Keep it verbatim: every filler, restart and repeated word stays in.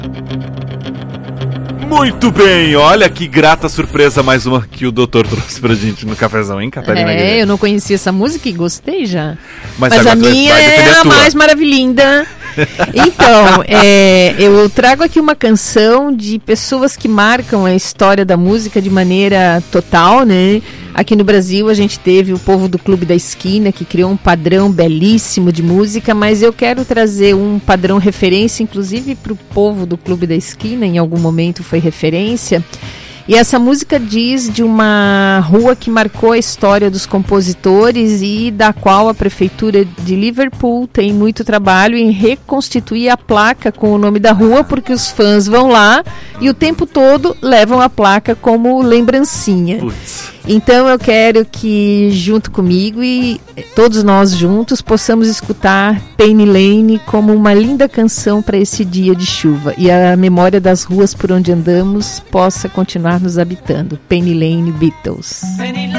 Muito bem, olha que grata surpresa, mais uma que o doutor trouxe pra gente no cafezão, hein, Catarina? É, Guilherme? eu não conhecia essa música e gostei já. Mas, Mas a minha é a, a mais maravilhinda. Então, é, eu trago aqui uma canção de pessoas que marcam a história da música de maneira total, né? Aqui no Brasil a gente teve o povo do Clube da Esquina, que criou um padrão belíssimo de música, mas eu quero trazer um padrão referência, inclusive para o povo do Clube da Esquina, em algum momento foi referência. E essa música diz de uma rua que marcou a história dos compositores e da qual a prefeitura de Liverpool tem muito trabalho em reconstituir a placa com o nome da rua, porque os fãs vão lá e o tempo todo levam a placa como lembrancinha. Putz. Então eu quero que junto comigo e todos nós juntos possamos escutar Penny Lane como uma linda canção para esse dia de chuva e a memória das ruas por onde andamos possa continuar nos habitando. Penny Lane, Beatles. Penny Lane.